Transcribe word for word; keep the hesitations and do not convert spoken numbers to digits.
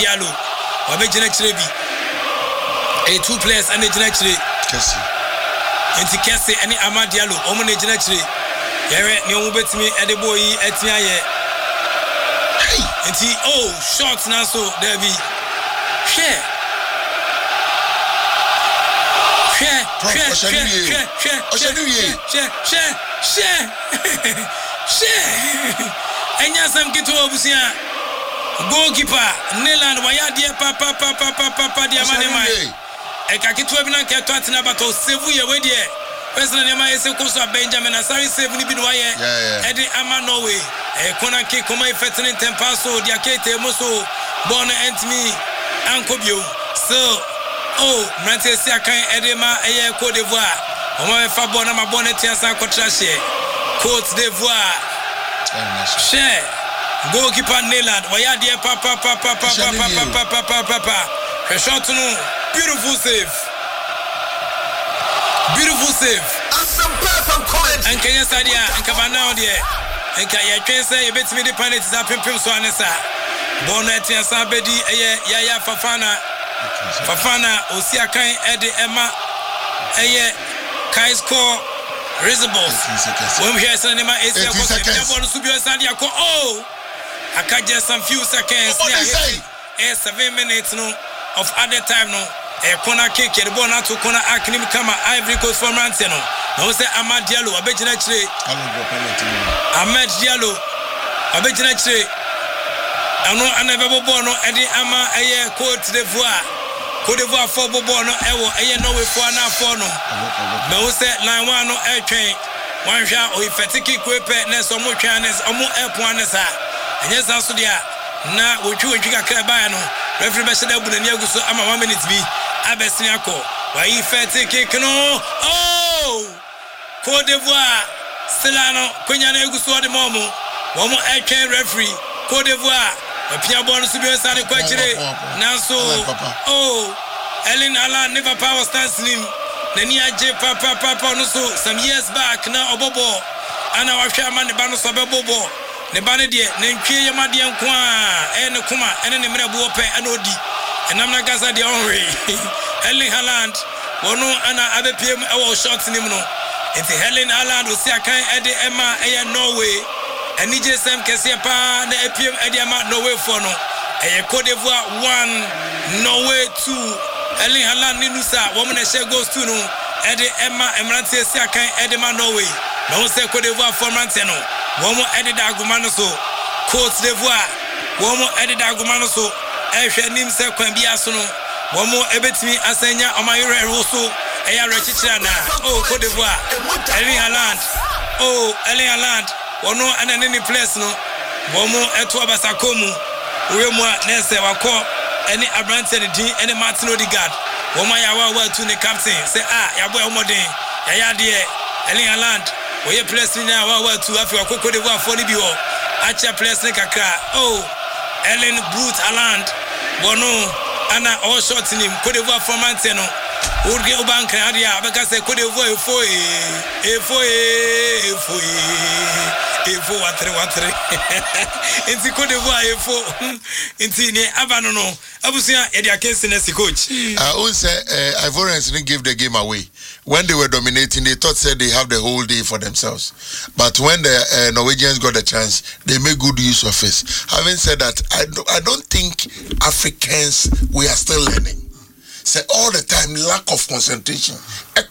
Diallo wabegyina kyerɛ bi a two players and gyina kyerɛ Kesi enti Kesi and Amad Diallo omo na gyina kyerɛ yɛrɛ ne omo betimi ɛde boy yi ɛtimi ayɛ enti oh shot na so there be hwɛ hwɛ hwɛ hwɛ hwɛ hwɛ hwɛ hwɛ hwɛ enya sam kito obusia goalkeeper Neland wayade pa pa pa pa pa pa dia mane mai e ka kito bi na keto atena bato save ye we de person ne mai se koso Benjamin Asari save ni bi no aye e de ama Norway e kona kick koma ifetene tempa so dia kete muso bon entimi ankobio so oh Mante si akan e de ma eye Cote d'Ivoire o ma fa bon na ma bon etiasa kotra hye Cote d'Ivoire share goalkeeper Neland wayade pa pa pa pa pa pa pa pa pa pa pa shot no beautiful save beautiful save and Kenya Sadia and Kabana there and Kaya Tracer you bet me the penalty is up in Pim so anesa Bonnet and Sabedi ya ya Fafana Fafana Osia Kai Eddie Emma Aye Kai score Rizables. When we hear cinema, it's a one to be a Sandia. Oh, I can just some few seconds. Yeah, seven minutes no of other time no. A corner kick, the ball not to corner Akim Kama, Ivory Coast from Ranseno. No, say Amad Diallo, I bet you actually. Ahmed Diallo, I bet you actually. I know I never born no Eddie Ama, a year Cote d'Ivoire. Cote d'Ivoire for Bobono, Ewo, a no way for now for no. No, say line one no air train. One shot or if I take equipment, or more channels, or more airport. And yes, also there. Now, we chew and drink a crabano. Referee Bashad and Yaguso, I'm a one minute be. Abessiniako. Why if I take it, no? Oh, Cote d'Ivoire, Celano, Quenya Yaguso, the Momo. One more air train referee, Cote d'Ivoire. A Pia bonus to be a Sani Quachire. Now so, oh, Ellen Allah never power stands him. Nenia J Papa Papa no so some years back now Obobo. And our chairman the Banos of Bobo. The Banadia, Nenki Yamadian Kwa, and Kuma, and the Merabuope and Odi. And I'm not Gaza the Henry. Ellen Halland, Wono Anna Abe P M our shots in him. It's Helen Halland will see a kind Eddie Emma Air Norway. And N J S M Kesiapa, the A P M Ediama, Norway for no. A Cote d'Ivoire one, Norway two. Ellen Halland Ninusa, woman that share goes to no. Eddie Emma, Emrantia Sakan, Edema, Norway. No say Cote d'Ivoire for Manteno. One more Eddie Dagumanoso. Cote d'Ivoire. One more Eddie Dagumanoso. Esha Nimsa Quambiasono. One more Ebetmi Asenya, Omayura Rosso. Aya Rachichana. Oh, Cote d'Ivoire. Ellen Halland. Oh, Ellen Halland. One more and any place no. One more Etua Basakomu. We more Nese Wako. Any Abranton any Martin Odegaard. One more Yawa to the captain. Say, ah, Yaboy Omodin. Yaya dear. Ellen Halland. We are placing now our to Africa Cote d'Ivoire for the bio. Acha place Nekaka. Oh, Ellen Brute Halland. Bono Anna all shots in him. Cote d'Ivoire from Manteno. Would get Oban Canada because they could avoid for a for a for a for what three what three. It's Cote d'Ivoire for Intine Abanono. Abusia Edia Kensinesi coach. I always say Ivorians didn't give the game away. When they were dominating, they thought said they have the whole day for themselves. But when the uh, Norwegians got the chance, they made good use of it. Having said that, I, do, I don't think Africans, we are still learning. Say all the time, lack of concentration.